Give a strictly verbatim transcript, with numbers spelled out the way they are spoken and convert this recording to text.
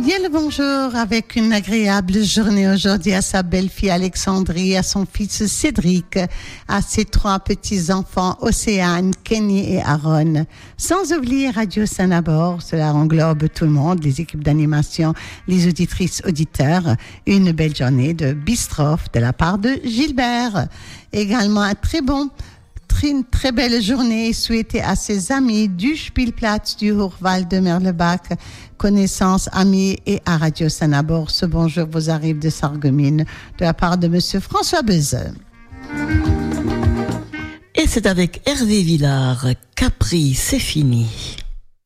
Bien le bonjour avec une agréable journée aujourd'hui à sa belle-fille Alexandrie, à son fils Cédric, à ses trois petits-enfants Océane, Kenny et Aaron. Sans oublier Radio Sanabor, cela englobe tout le monde, les équipes d'animation, les auditrices, auditeurs. Une belle journée de Bistroff de la part de Gilbert. Également un très bon une très belle journée souhaitée à ses amis du Spielplatz du Hochwald de Merlebach, connaissances, amis et à Radio Sanabor. Ce bonjour vous arrive de Sarreguemines de la part de Monsieur François Beuze. Et c'est avec Hervé Villard, Capri, c'est fini.